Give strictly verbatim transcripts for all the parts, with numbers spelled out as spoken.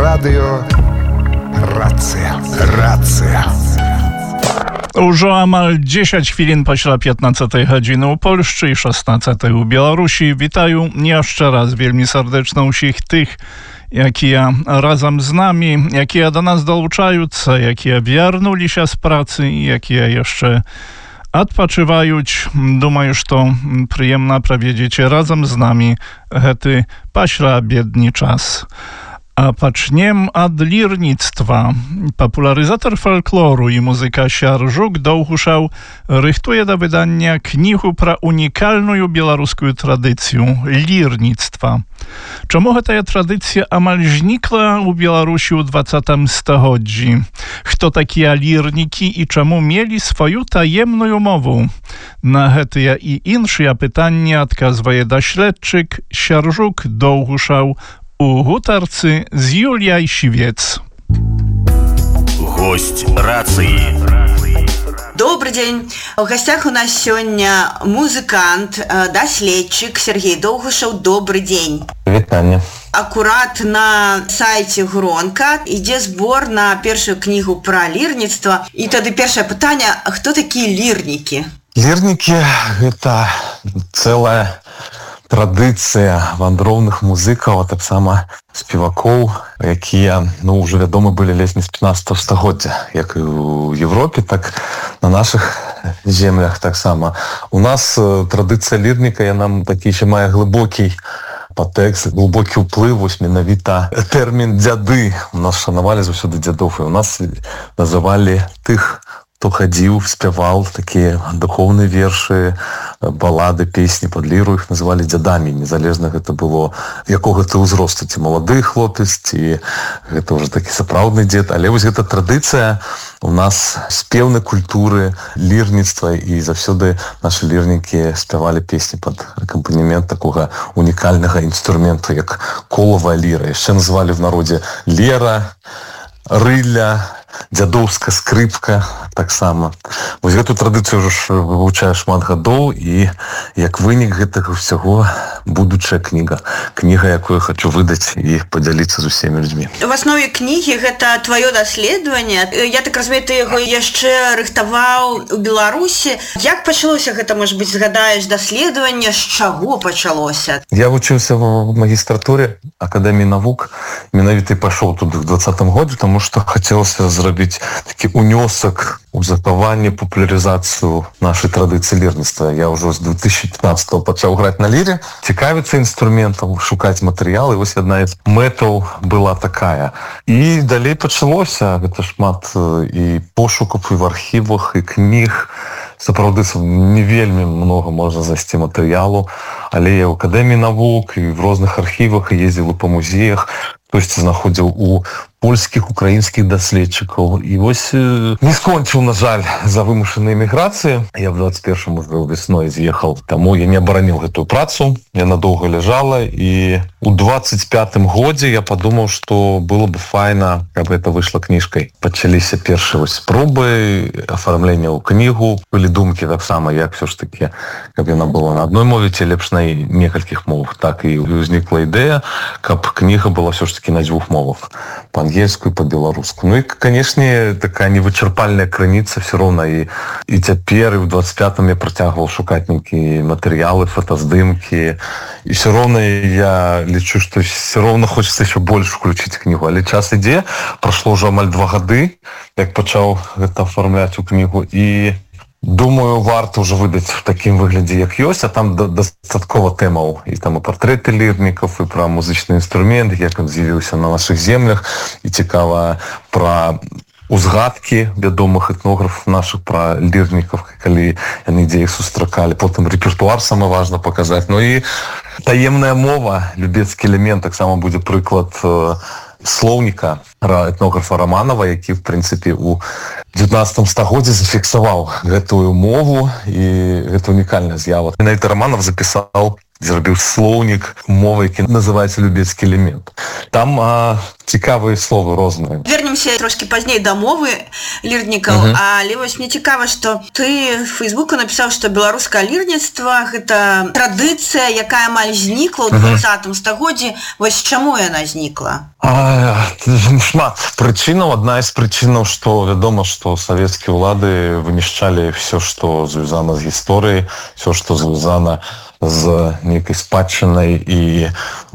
Радыё Рацыя. Рацыя. Ужо амаль дзесяць хвілін пасля пятнаццатай гадзіны ў Польшчы і шаснаццатай у Беларусі. Вітаю яшчэ раз вельмі сардэчна ўсіх тых, якія разам з намі, якія да нас далучаюцца, якія вярнуліся з працы, якія яшчэ адпачываюць. Думаю, што прыемна праведзеце разам з намі гэты пасляабедні час. А пачнем ад лірніцтва. Папулярызатар фальклору і музыка Сяржук Доўгушаў рыхтуе да выдання кнігу пра унікальную беларускую традыцыю лірніцтва. Чаму гэтая традыцыя амаль знікла ў Беларусі ў дваццатым стагоддзі? Хто такія лірнікі і чаму мелі сваю таемную мову? На гэтыя і іншыя пытанні адказвае даследчык Сяржук Доўгушаў у гутарцы з Юліяй Сівец. Гость рацыі. Добрый день. В гостях у нас сегодня музыкант, доследчик Сергей Доўгушаў. Добрый день. Вітання. Акурат на сайце Гронка ідзе збор на першую кнігу пра лірніцтва. І тады першае пытанне, хто такія лірнікі? Лірнікі – гэта цэлая традыцыя вандроўных музыкаў, а таксама спевакоў, якія, ну, ўжо вядомы былі ледзь не з пятнаццатага стагоддзя, як і ў Европе, так на нашых землях таксама. У нас традыцыя лірніка, яна такі ще мае глыбокі падтэкст, глыбокі ўплыў, вось менавіта тэрмін дзяды. У нас шанавалі заўсёды дзядоў, і у нас называлі тых, хто хадзіў, спяваў такія духоўныя вершы, балады, песні пад ліру, іх называлі дзядамі. Незалежна гэта было якога ты ўзросту, ці малады хлопец, ці гэта ўжо такі сапраўдны дзед. Але вось гэта традыцыя у нас спеўнай культуры, лірніцтва, і заўсёды нашы лірнікі спявалі песні пад акампанемент такога унікальнага інструменту, як колавая ліра. Яшчэ называлі в народзе лера, рылля, дзядоўская скрыпка таксама. Вось гэту традыцыю ўжо ж вывучаю шмат гадоў, і як вынік гэтага ўсяго будучая кніга. Кніга, якую хочу выдаць і падзяліцца з усімі людзьмі. В аснове кнігі гэта тваё даследаванне. Я так разумею, ты яго яшчэ рыхтаваў у Беларусі. Як пачалося гэта, можа быць, згадаеш даследаванне, з чаго пачалося? Я вучыўся в магістратуры Акадэміі навук. Менавіта і пайшоў туды в двадцатым годзе, таму што хацелася зрабіць такі унёсак у захаванне, папулярызацыю нашай традыцыі лірніцтва. Я ўжо з две тысячи пятнадцатого пачаў граць на ліре, цікавіцца інструментам, шукаць матэрыялы. Вось адна з мэтаў была такая. І далей пачалося гэта шмат і пошукаў і в архівах, і кніг. Сапраўды, не вельмі многа можна знайсці матэрыялу, але я ў Акадэміі навук і в розных архівах, і ездзіў па музеях, хтосьці знаходзіў у польскіх, украінскіх даследчыкаў. І вось не скончыў, на жаль, за вымушанай эміграцыі. Я в двадцать первом уже весной з'ехаў, таму я не абараніў гэтую працу. Яна доўга ляжала, і у двадцать пятым годзе я падумаў, што было бы файна, каб гэта выйшла кніжкай. Пачаліся першыя вось спробы афармлення ў кнігу. Былі думкі таксама, як все ж таки, каб яна была на адной мове, ці лепш на некалькіх мовах. Так і ўзнікла ідэя, каб кніга была все ж таки на дзвюх мовах. По-ангельскую, по-беларуску. Ну и, конечно, такая невычерпальная крыніца все равно. И, и цяпер, и в двадцать пятом я працягваў шукаць нейкія матэрыялы, фотаздымкі. И все равно я лічу, что все равно хочется еще больше включить книгу. Але час ідзе, прошло уже амаль два гады, як пачаў гэта оформлять у книгу. И думаю, варта ўжо выдаць в такім выглядзе, як ёсць, а там дастаткова тэмаў. І там і партрэты лірнікаў, і пра музычны інструмент, як ён з'явіўся на нашых землях, і цікава пра узгадкі вядомых этнографаў нашых, пра лірнікаў, калі яны дзе іх сустракалі. Потым рэпертуар самае важна паказаць. Ну і таемная мова, любецкі элемент, таксама будзе прыклад слоўніка этнографа Романова, які, в прынцыпе, у дзевятнаццатым стагоддзі зафіксаваў гэтую мову, і гэта унікальная з'ява. Менавіта Романов запісаў зрабіў слоўнік мовы, які называецца любецкі элемент. Там а, цікавыя словы розныя. Вернемся трошки пазней да мовы лірнікаў, uh-huh. але вось мне цікава, што ты в Фейсбуку напісаў, што беларускае лірніцтва гэта традыцыя, якая амаль знікла ў двадцатым стагоддзі. Вось чаму яна знікла? А, шмат прычынаў. Адна з прычынаў, што вядома, што савецкія ўлады вынішчалі все, што звязана з гісторыяй, все, што звязана з нейкай спадчынай, і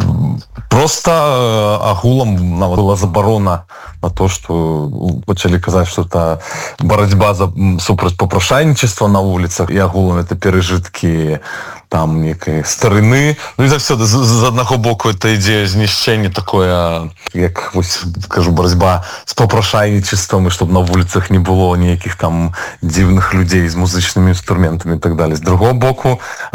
просто агулам нават была забарона на то, што пачалі казаць, што это барацьба за супраць папрашайнічества на вуліцах, і агулам это перажыткі там некай старыны. Ну і заўсёды з, з аднаго боку это ідзе знішчэнне такое, як вось кажу, барацьба з папрашайнічествам, і чтобы на вуліцах не было нейкіх там дзіўных людзей з музычнымі інструментамі і так далее. З другого боку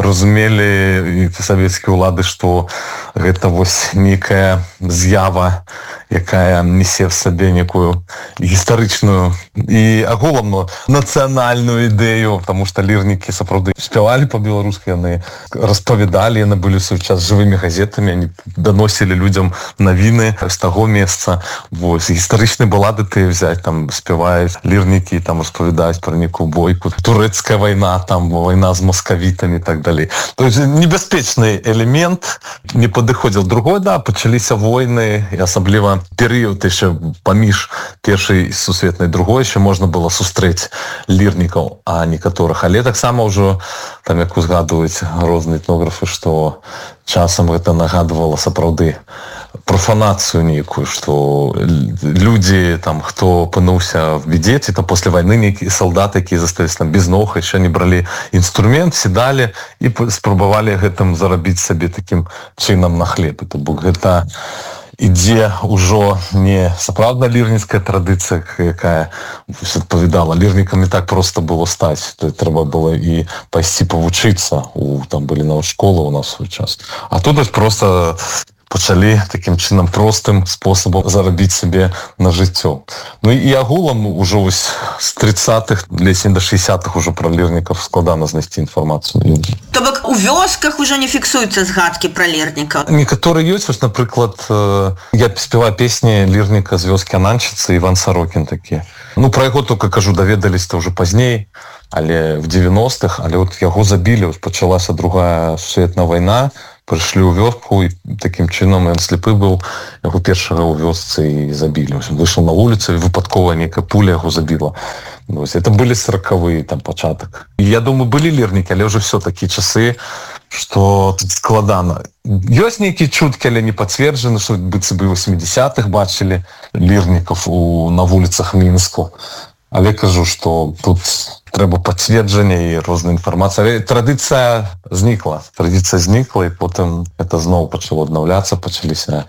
разумелі савецкія ўлады, што гэта вось нейкая з'ява, якая несе в сабе некую гістарычную і агулам ну, нацыянальную ідэю, потому што лірнікі сапраўды спявалі па-беларуску, яны распавядалі, яны былі свой час жывымі газетамі, они даносілі людзям навіны з таго месца. Вось гістарычныя балады ты взять, там спяваюць лірнікі, там распавядаюць пра некую бойку, турэцкая вайна, там вайна з маскавітамі і так далей. То есть небяспечны элемент не падыходзіў. Другой, да, пачаліся войны, і асабліва перыяд яшчэ паміж першай сусветнай другой яшчэ можна было сустрэць лірнікаў, а некаторых. Але таксама ўжо там, як узгадваюць розныя этнографы, што часам гэта нагадвала сапраўды профанацыю нейкую, што людзі, там, хто апынуўся в бедзе, ці там после вайны нейкія салдаты, якія засталіся там без ног, яшчэ не бралі інструмент, сідалі і спрабавалі гэтым зарабіць сабе такім чынам на хлеб. Это бок гэта ідзе ўжо не сапраўдна лірніцкая традыцыя, якая адпавядала. Лірнікам не так проста было стаць. Трэба было і пайсці павучыцца. У, там былі нават школы ў нас свой час. А тут просто пачалі такім чынам простым спосабам зарабіць сабе на жыццё. Ну і агулам ужо вось з тридцатых ледзь да шэсцятых ужо пра лірнікаў складана знайсці інфармацыю. То бок у вёсках ужо не фіксуюцца згадкі пра лірнікаў? Некаторыя ёсць, вось, напрыклад, я спяваю песні лірніка з вёскі Ананчыцы, Іван Сарокін такі. Ну, пра яго только, кажу, даведаліся ўжо пазней, але в девяностых, але от яго забілі, ось пачалася другая сусветная вайна, прыйшлі ў вёску, і такім чынам ён слепы быў, яго першага ў вёсцы і забілі. Он выйшаў на вуліцу, і выпадкова нейкая пуля яго забіла. Ось, это былі сорокавыя, там, пачатак. І я думаю, былі лірнікі, але ўжо все такія часы, што тут складана. Ёсць нейкія чуткі, але не пацверджаны, што быццам бы восьмидесятых бачылі лірнікаў у, на вуліцах Мінску. Але кажу, што тут трэба пацверджанне і розная інфармацыя. Традыцыя знікла. Традыцыя знікла, і потым это зноў пачало аднаўляцца, пачаліся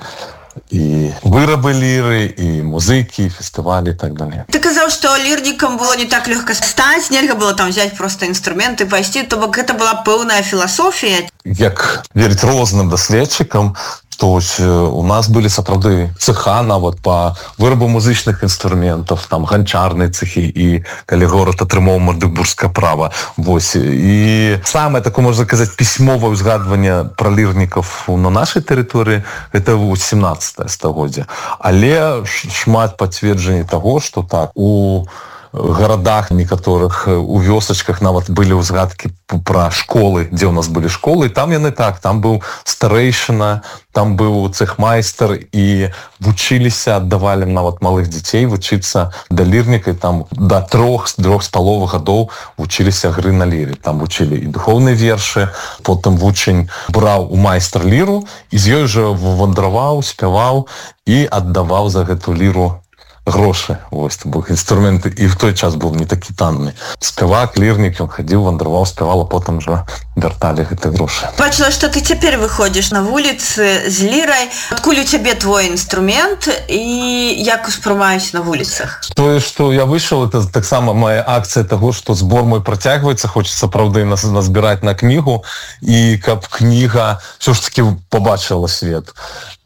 і вырабы ліры, і музыкі, і фестывалі, і так далее. Ты казаў, што лірнікам было не так лёгка стаць, нельга было там взять просто інструменты, пайсці, то бок гэта была пэўная філасофія. Як верыць розным даследчыкам, то у нас былі сапраўды цеха нават па вырабу музычных інструментаў, там ганчарныя цехі, і калі горад атрымаў магдыбургскае права. Вось. І самае такое, можна казаць, пісьмовае ўзгадванне пра лірнікаў на нашай тэрыторыі гэта семнадцатае стагоддзе. Але шмат пацверджанняў таго, што так, у гарадах некаторых, у вёсачках нават былі ўзгадкі пра школы, дзе ў нас былі школы, і там яны так, там быў старэйшына, там быў цехмайстар, і вучыліся, аддавалі нават малых дзяцей вучыцца да лірніка, і там да трох, трох з паловы гадоў вучыліся гры на ліры. Там вучылі і духоўныя вершы, потым вучань браў у майстар ліру, і з ёй жа вандраваў, спяваў і аддаваў за гэту ліру грошы. Вось, бок інструменты і в той час быў не такі танны. Спявак, лірнік, ён хадзіў, вандраваў, спявал, а потым жа вярталі гэты грошы. Бачыла, што ты цяпер выходзіш на вуліцы з лірай. Адкуль у цябе твой інструмент і як успрымаюць на вуліцах? Тое, што я выйшаў, это таксама моя акцыя таго, што збор мой працягваецца, хочацца, сапраўды, нас назбіраць на кнігу, і каб кніга ўсё ж такі пабачыла свет.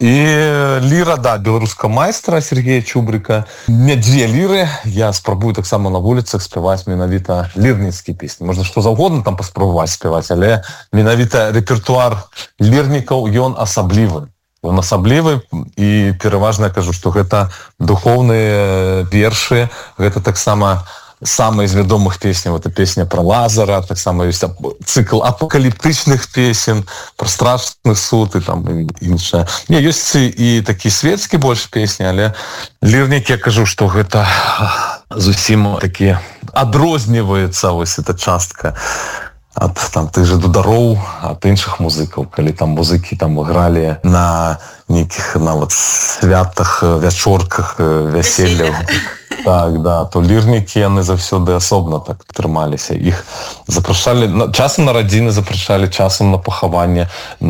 І ліра, да, беларускага майстра Сергея Чубрыка. Не дзве ліры, я спрабую таксама на вуліцах спяваць менавіта лірніцкія песні. Можна што заўгодна там паспрабаваць спяваць, але менавіта рэпертуар лірнікаў, ён асаблівы. Ён асаблівы, і пераважна я кажу, што гэта духоўныя вершы, гэта таксама самая из вядомых песняў, это песня про Лазара, таксама ёсць цикл апокаліптычных песен, про страшны суд і там іншае. Не, ёсць і такі светскі больш песні, але лірнікі, я кажу, што гэта зусім такі адрозніваецца вось эта частка ад там тых же дудароў, ад іншых музыкаў, калі там музыкі там гралі на нейкіх нават святах, вячорках, вяселлях. Так, да, то лірнікі, яны заўсёды асобна так трымаліся. Іх запрашалі, часам на радзіны запрашалі, часам на пахаванне,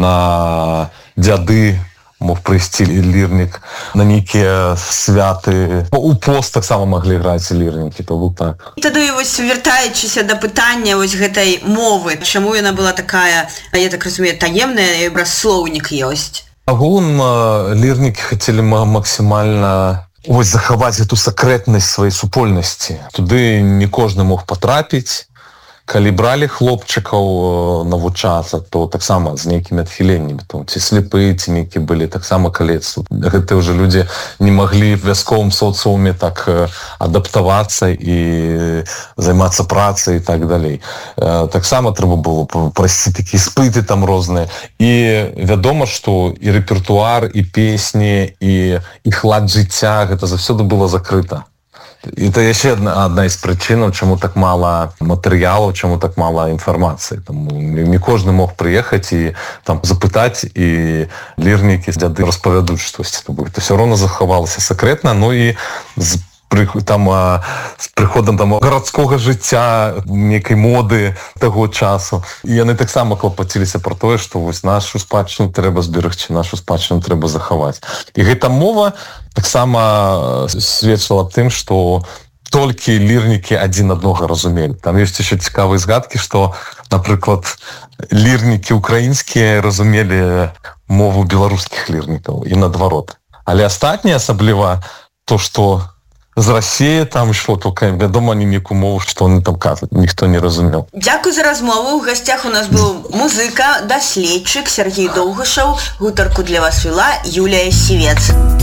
на дзяды мог прыйсці лірнік, на нейкія святы. У пост таксама маглі граць лірнікі, то быў так. Тады вось вяртаючыся да пытання вось гэтай мовы, чаму яна была такая, я так разумею, таемная, і слоўнік ёсць? Агулам лірнікі хацелі максімальна вось захаваць гэту сакрэтнасць сваёй супольнасці. Туды не кожны мог патрапіць. Калі бралі хлопчыкаў навучацца, то таксама з нейкімі адхіленнямі. Ці слепы, ці нейкі былі таксама калецтвы. Гэтыя ўжо людзі не маглі в вясковым соцыуме так адаптавацца і займацца працай і так далей. Таксама трэба было прайсці такія спыты там розныя. І вядома, што і рэпертуар, і песні, і іх лад жыцця, гэта заўсёды было закрыта. І это яшчэ одна, одна из прычынаў, чаму так мала матэрыялаў, чаму так мала інфармацыі. Таму не кожны мог прыехаць і там запытаць, і лірнікі з дзяды распавядуць штосьці. Это все роўна захавалася сакрэтна, ну і з там з прыходам там гарадскога жыцця, нейкай моды таго часу. І яны таксама клапаціліся пра тое, што вось нашу спадчыну трэба зберагчы, нашу спадчыну трэба захаваць. І гэта мова таксама сведчыла тым, што толькі лірнікі адзін аднога разумелі. Там ёсць яшчэ цікавыя згадкі, што, напрыклад, лірнікі украінскія разумелі мову беларускіх лірнікаў і наадварот. Але астатнія, асабліва то, што з Расіі там ішло, толькі вядома не нейкую мову, што вони там кажуць, ніхто не разумеў. Дзякуй за размову. У гасцях у нас быў музыка, даследчык Сергей Доўгашаў. Гутарку для вас вела Юлія Сівец.